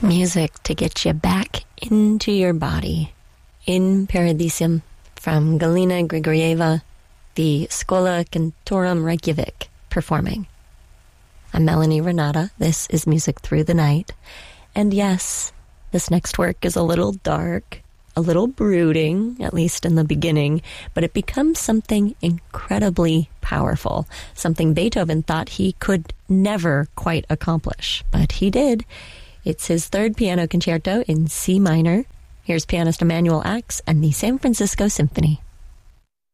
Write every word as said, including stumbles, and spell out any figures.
Music to get you back into your body. In Paradisium from Galina Grigorieva, the Schola Cantorum Reykjavik performing. I'm Melanie Renata. This is Music Through the Night. And yes, this next work is a little dark, a little brooding, at least in the beginning, but it becomes something incredibly powerful, something Beethoven thought he could never quite accomplish, but he did. It's his third piano concerto in C minor. Here's pianist Emanuel Ax and the San Francisco Symphony.